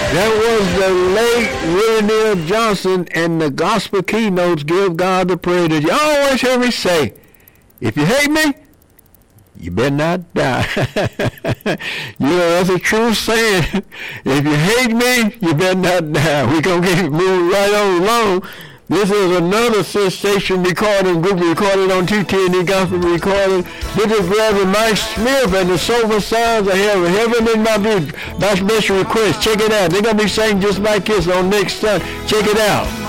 That was the late Willie Neal Johnson, and the gospel keynotes give God the praise. Did you always hear me say, if you hate me, you better not die. That's a true saying. If you hate me, you better not die. We're going to get moving right on along. This is another sensation recording group recorded on TTNE Gospel Recording. This is Reverend Mike Smith and the Silver Sounds of Heaven. Heaven in my view. That's special request. Check it out. They're going to be saying just like this on next Sunday. Check it out.